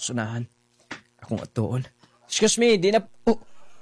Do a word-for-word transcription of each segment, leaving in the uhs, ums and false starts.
sunahan. Akong atuon. Excuse me, di na... Oh.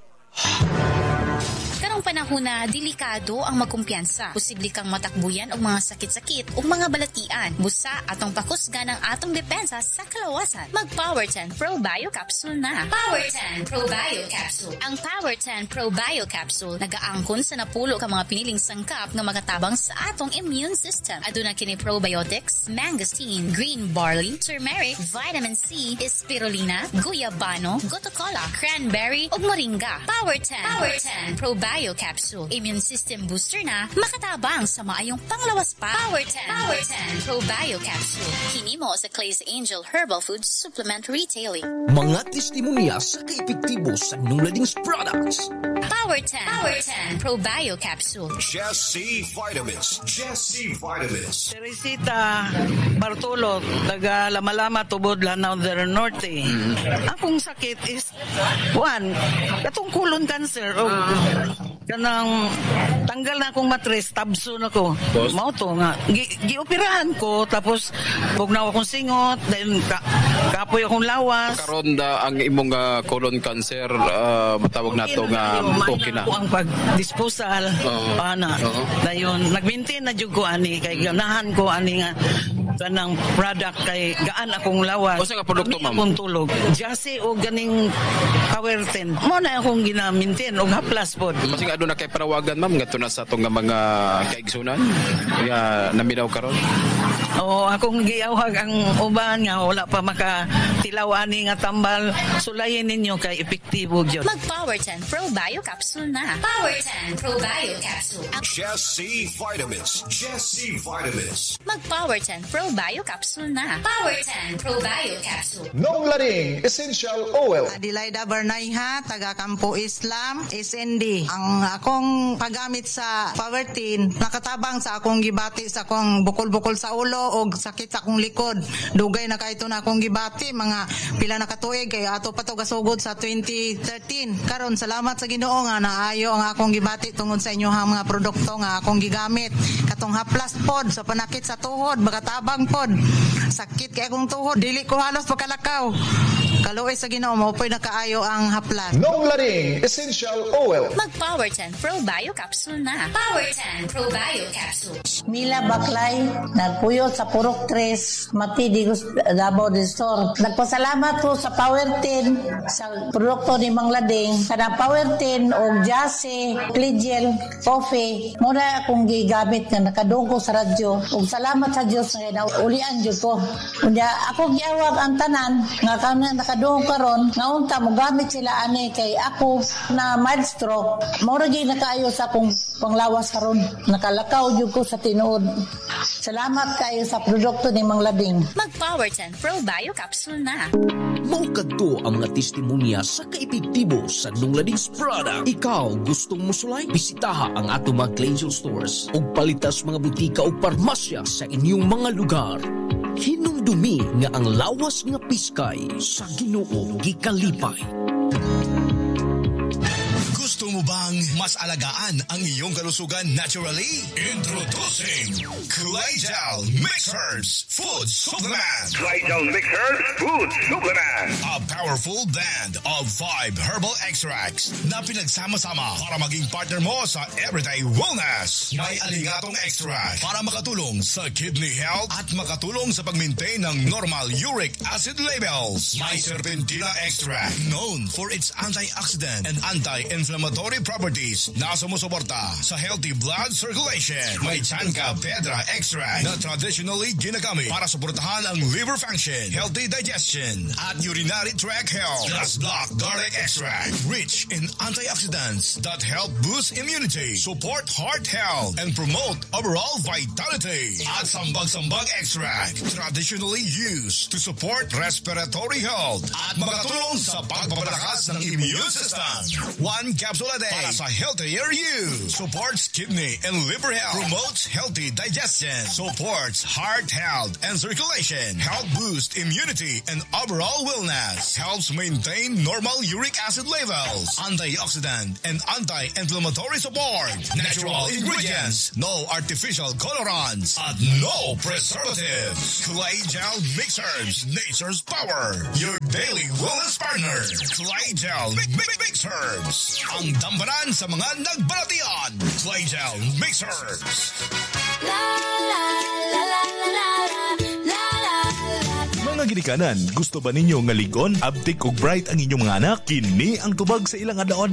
Karong panahon na delikado ang magkumpiyansa. Posible kang matakbuyan og mga sakit-sakit o mga balatian. Busa atong pakusgan ang atong depensa sa kalawasan. Mag Power ten Pro Bio Capsule na. Power ten Pro Bio Capsule. Ang Power ten Pro Bio Capsule nagaangkon sa napulo ka mga piniling sangkap nga magatabang sa atong immune system. Aduna kini probiotics, mangosteen, green barley, turmeric, vitamin C, spirulina, guyabano, gotocola, cranberry ug moringa. Power ten Power ten Pro Bio Capsule. Immune system booster na makatabang sa maayong panglawas pa. Power ten Power ten Pro Bio Capsule. Hinimo sa Clay's Angel Herbal Foods Supplement Retailing. Mga testimonya sa kaepektibo sa Nungladings products. Power ten Power ten Pro Bio Capsule. Just C Vitamins. Just C Vitamins. Teresita Bartolo, taga Lamalama, Tubod, Lanao del Norte. Akong sakit is, one, katong colon cancer. O, kanang tanggal na akong matres, tabso na ko. Mao to nga. Gi, gioperahan ko, tapos bugnaw akong singot, then ka, kapoy akong lawas. Karon da ang imong uh, colon cancer, uh, matawag na to nga okay na. Ang pag-disposal, uh, ana. Uh-huh. Dayon, nag-maintain na jud ko ani, kay ganahan ko ani nga kanang product kay gaan akong lawas. O sa nga produkto, ma'am? Akong tulog. Jase o ganing Power ten. Mo na akong gina-maintain og haplas pod. Masing ado na kay parawagan, ma'am, ngadto na sa atong nga mga kaigsunan nga naminaw karon. Oo, akong giawhag ang uban nga wala pa makatilaw ani nga tambal. Sulayin ninyo kay epektibo gyud. Mag Power ten Pro Bio Capsule na. Power ten Pro Bio Capsule. Ang Just C Vitamins. Just C Vitamins. Mag Power ten Pro Bio Capsule na. Power ten Pro Bio Capsule. Nonglaring Essential Oil. Adelaida Bernayha, taga Campo Islam, S N D. Ang akong paggamit sa Power ten, nakatabang sa akong gibati sa akong bukol-bukol sa ulo o sakit sa akong likod. Dugay na kaito na akong gibati, mga pila na katuig kay ato pa to gasugod sa twenty thirteen. Karon salamat sa Ginoo nga naayo ang akong gibati tungod sa inyong mga produkto nga akong gigamit. Katong haplas pod sa panakit sa tuhod, makatabang pod. Sakit kay akong tuhod, dili ko halos pagkalakaw. Kaluoy sa Ginoo mo po'y nakaayo ang haplas. Nonglaring Essential Oil. Mag Power ten Pro Bio Capsule na. Power ten Pro Bio Capsule. Mila Baklay, nagpuyo sa Purok tres, Matidigos, Davao del Sur. Nagpasalamat po sa Power ten sa produkto ni Mang Lading. Kada Power ten o Jase, Cligel, Coffee, muna akong gigamit nga nakadungko sa radyo. Ug salamat sa Dios nga naulian jud ko. Kunya ako giawag ang tanan nga kanang nakadungko karon nga unta mo gamit sila ani kay ako na mild stroke. Mao ra gyud nakaayo sa akong panglawas karon. Nakalakaw jud ko sa tinuod. Salamat kayo sa produkto ni Mang Labing. Mag Power ten Pro Bio Capsule na. Mao kadto ang mga testimonya sa kaepektibo sa Nungladings product. Ikaw gustong musulay? Bisitaha ang ato mga Angel stores ug palitas mga butika ug parmasya sa inyong mga lugar. Hinumdumi nga ang lawas nga piskay sa Ginoo gikalipay. Gusto mo bang mas alagaan ang iyong kalusugan naturally? Introducing Claygel Mixers Food Supplement. Claygel Mixers Food Supplement. A powerful blend of five herbal extracts na pinagsama-sama para maging partner mo sa everyday wellness. May aligatong extract para makatulong sa kidney health at makatulong sa pag-maintain ng normal uric acid levels. May serpentina extract known for its antioxidant and anti-inflammatory properties na sumusuporta sa healthy blood circulation. May Chanca Pedra extract na traditionally ginagamit para suportahan ang liver function, healthy digestion, at urinary tract health. Plus Black Garlic extract, rich in antioxidants that help boost immunity, support heart health, and promote overall vitality. At Sambag-Sambag extract, traditionally used to support respiratory health at makatulong sa pagpapalakas ng immune system. One capsule a day para sa healthier you. Supports kidney and liver health. Promotes healthy digestion. Supports heart health and circulation. Help boost immunity and overall wellness. Helps maintain normal uric acid levels. Antioxidant and anti-inflammatory support. Natural ingredients. No artificial colorants. At no preservatives. Claygel Mixers. Nature's power. Your Daily Wellness Partner, Claydel Big Big Mix Herbs. Ang dambanan sa mga nagbalatian. Claydel Mix Herbs. Mga ginikanan, gusto ba ninyo nga ligon, abtik ug bright ang inyong mga anak? Kini ang tubag sa ilang adlaw